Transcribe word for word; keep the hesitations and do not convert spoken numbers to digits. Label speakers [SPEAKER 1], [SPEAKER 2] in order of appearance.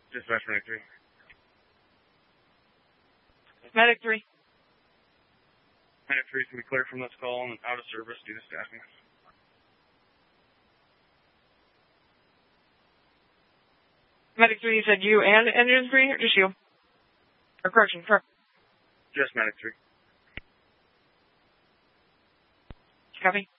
[SPEAKER 1] Dispatch Medic three.
[SPEAKER 2] Medic three.
[SPEAKER 1] Medic three can be cleared from this call and out of service due to staffing.
[SPEAKER 2] Medic three, you said you and Engine three, or just you? Or correction, correct.
[SPEAKER 1] Just Medic three.
[SPEAKER 2] Copy.